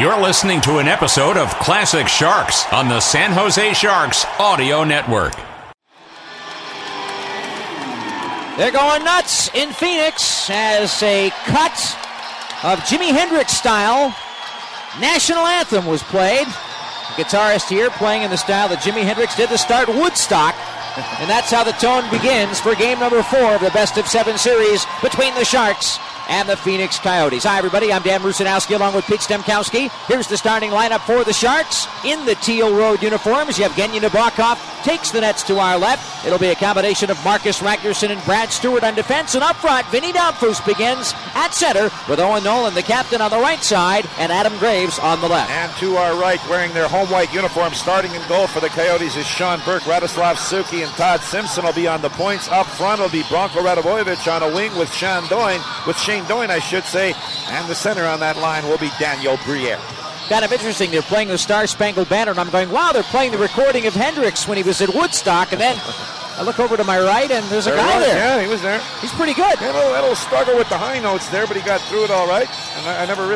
You're listening to an episode of Classic Sharks on the San Jose Sharks Audio Network. They're going nuts in Phoenix as a cut of Jimi Hendrix style national anthem was played. The guitarist here playing in the style that Jimi Hendrix did to start Woodstock. And that's how the tone begins for game number 4 of the best-of-7 series between the Sharks and the Phoenix Coyotes. Hi, everybody. I'm Dan Rusanowski along with Pete Stemkowski. Here's the starting lineup for the Sharks. In the teal road uniforms, Yevgeny Nabokov takes the nets to our left. It'll be a combination of Marcus Ragnarsson and Brad Stewart on defense. And up front, Vinny Damphus begins at center with Owen Nolan, the captain, on the right side, and Adam Graves on the left. And to our right, wearing their home white uniforms, starting in goal for the Coyotes is Sean Burke. Radoslav Suki and Todd Simpson will be on the points. Up front will be Branko Radivojevic on a wing with Shane Doyne, I should say. And the center on that line will be Daniel Briere. Kind of interesting, they're playing the Star Spangled Banner, and I'm going, wow, they're playing the recording of Hendrix when he was at Woodstock, and then I look over to my right, and there's a guy there. Yeah, he was there. He's pretty good. He had a little struggle with the high notes there, but he got through it all right. And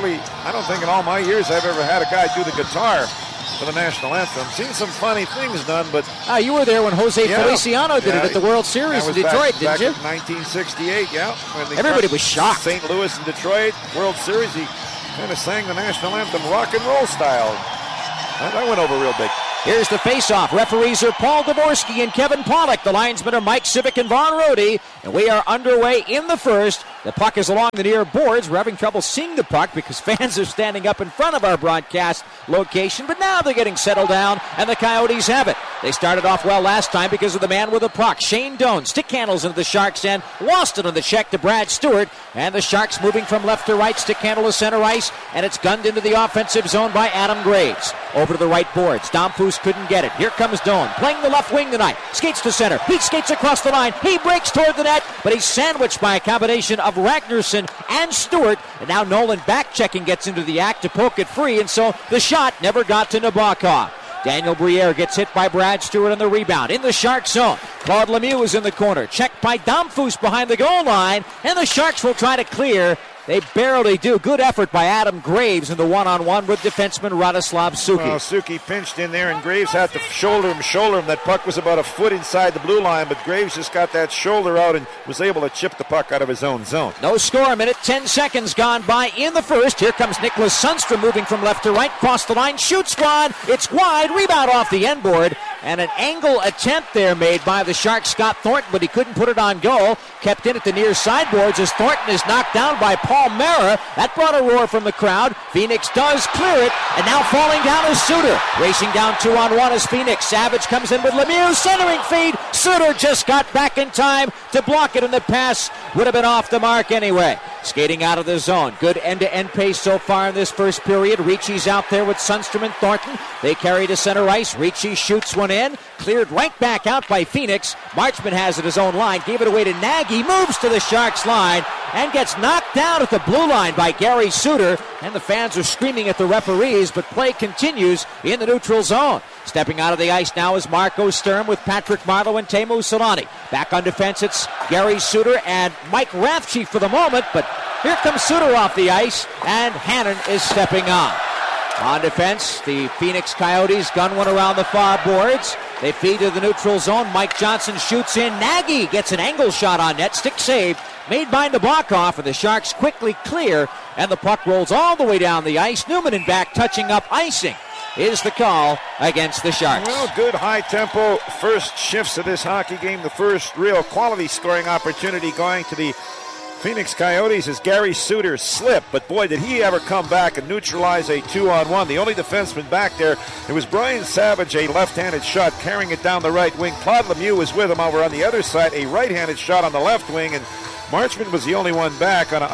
I don't think in all my years I've ever had a guy do the guitar for the national anthem. Seen some funny things done, but... you were there when Jose Feliciano did it at the World Series in Detroit, didn't you? Back in 1968, yeah. Everybody was shocked. St. Louis and Detroit, World Series, he kind of sang the national anthem rock and roll style. That went over real big. Here's the face-off. Referees are Paul Dvorsky and Kevin Pollock. The linesmen are Mike Civic and Vaughn Rohde. And we are underway in the first. The puck is along the near boards. We're having trouble seeing the puck because fans are standing up in front of our broadcast location. But now they're getting settled down, and the Coyotes have it. They started off well last time because of the man with the puck. Shane Doan stick handles into the Sharks' end. Lost it on the check to Brad Stewart. And the Sharks moving from left to right. Stick handle to center ice. And it's gunned into the offensive zone by Adam Graves. Over to the right boards. Damphus couldn't get it. Here comes Doan, playing the left wing tonight. Skates to center. He skates across the line. He breaks toward the net, but he's sandwiched by a combination of Ragnarsson and Stewart. And now Nolan back-checking gets into the act to poke it free, and so the shot never got to Nabokov. Daniel Briere gets hit by Brad Stewart on the rebound. In the Sharks zone, Claude Lemieux is in the corner. Checked by Damphus behind the goal line, and the Sharks will try to clear. They barely do. Good effort by Adam Graves in the one-on-one with defenseman Radoslav Suki. Well, Suki pinched in there, and Graves had to shoulder him. That puck was about a foot inside the blue line, but Graves just got that shoulder out and was able to chip the puck out of his own zone. No score, a minute, 10 seconds gone by in the first. Here comes Nicholas Sundstrom moving from left to right, cross the line, shoots wide. It's wide, rebound off the end board, and an angle attempt there made by the Sharks, Scott Thornton, but he couldn't put it on goal. Kept in at the near sideboards as Thornton is knocked down by Paul Mara. That brought a roar from the crowd. Phoenix does clear it, and now falling down is Suter. Racing down 2-on-1 is Phoenix. Savage comes in with Lemieux, centering feed. Suter just got back in time to block it, and the pass would have been off the mark anyway. Skating out of the zone. Good end-to-end pace so far in this first period. Ricci's out there with Sundstrom and Thornton. They carry to center ice. Ricci shoots one in. Cleared right back out by Phoenix. Marchman has it his own line. Gave it away to Nagy. Moves to the Sharks line and gets knocked down at the blue line by Gary Suter. And the fans are screaming at the referees, but play continues in the neutral zone. Stepping out of the ice now is Marco Sturm with Patrick Marleau and Teemu Solani. Back on defense, it's Gary Suter and Mike Rathje for the moment, but here comes Suter off the ice, and Hannon is stepping on. On defense, the Phoenix Coyotes gun one around the far boards. They feed to the neutral zone. Mike Johnson shoots in. Nagy gets an angle shot on net. Stick save made by Nabokov, and the Sharks quickly clear, and the puck rolls all the way down the ice. Newman in back touching up icing is the call against the Sharks. Well, good high-tempo first shifts of this hockey game. The first real quality scoring opportunity going to the Phoenix Coyotes as Gary Suter slipped, but boy, did he ever come back and neutralize a 2-on-1. The only defenseman back there, it was Brian Savage, a left-handed shot, carrying it down the right wing. Claude Lemieux was with him over on the other side, a right-handed shot on the left wing, and Marchman was the only one back on a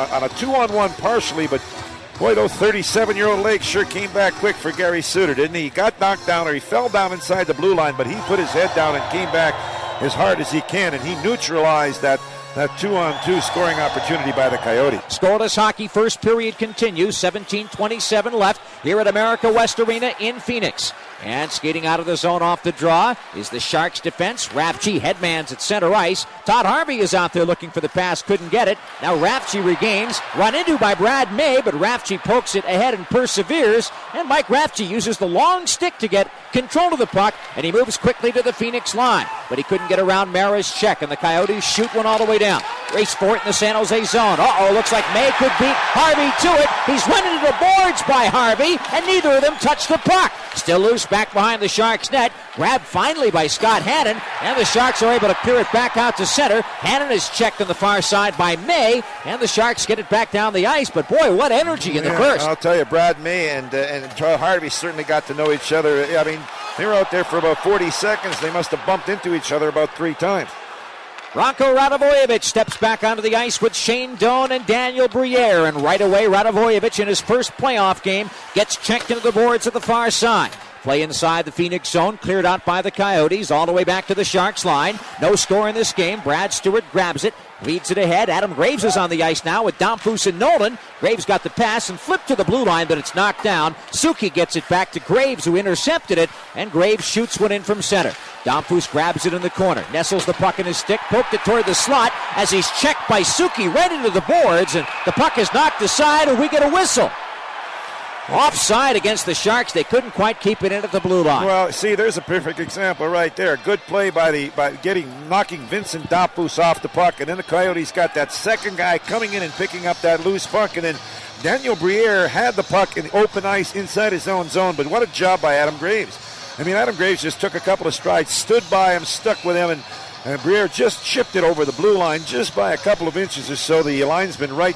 2-on-1 partially, but boy, those 37-year-old legs sure came back quick for Gary Suter, didn't he? He got knocked down, or he fell down inside the blue line, but he put his head down and came back as hard as he can, and he neutralized that 2-on-2 scoring opportunity by the Coyotes. Scoreless hockey first period continues. 17:27 left here at America West Arena in Phoenix. And skating out of the zone off the draw is the Sharks defense. Rafchi headmans at center ice. Todd Harvey is out there looking for the pass, couldn't get it. Now Rafchi regains, run into by Brad May, but Rafchi pokes it ahead and perseveres. And Mike Rafchi uses the long stick to get control of the puck, and he moves quickly to the Phoenix line. But he couldn't get around Mara's check, and the Coyotes shoot one all the way down. Race for it in the San Jose zone. Looks like May could beat Harvey to it. He's run into the boards by Harvey, and neither of them touch the puck. Still loose back behind the Sharks' net. Grabbed finally by Scott Hannon, and the Sharks are able to clear it back out to center. Hannon is checked on the far side by May, and the Sharks get it back down the ice. But boy, what energy in the first. I'll tell you, Brad May and Todd Harvey certainly got to know each other. I mean, they were out there for about 40 seconds. They must have bumped into each other about 3 times. Ranko Radivojevic steps back onto the ice with Shane Doan and Daniel Briere, and right away Radivojevic in his first playoff game gets checked into the boards at the far side. Play inside the Phoenix zone, cleared out by the Coyotes, all the way back to the Sharks line. No score in this game. Brad Stewart grabs it, leads it ahead. Adam Graves is on the ice now with Domfus and Nolan. Graves got the pass and flipped to the blue line, but it's knocked down. Suki gets it back to Graves, who intercepted it, and Graves shoots one in from center. Domfus grabs it in the corner, nestles the puck in his stick, poked it toward the slot as he's checked by Suki right into the boards, and the puck is knocked aside, and we get a whistle. Offside against the Sharks. They couldn't quite keep it in at the blue line. Well, see, there's a perfect example right there. Good play by knocking Vincent Domfus off the puck, and then the Coyotes got that second guy coming in and picking up that loose puck, and then Daniel Briere had the puck in open ice inside his own zone. But what a job by Adam Graves. I mean, Adam Graves just took a couple of strides, stood by him, stuck with him, and Briere just chipped it over the blue line just by a couple of inches or so. The linesman right